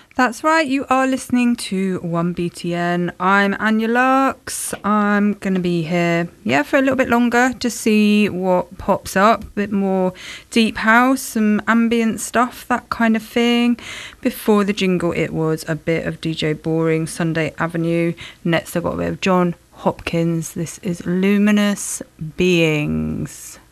That's right, you are listening to 1BTN. I'm Anya Lux. I'm going to be here, for a little bit longer to see what pops up. A bit more deep house, some ambient stuff, that kind of thing. Before the jingle, it was a bit of DJ Boring, Sunday Avenue. Next, I got a bit of John Hopkins. This is Luminous Beings.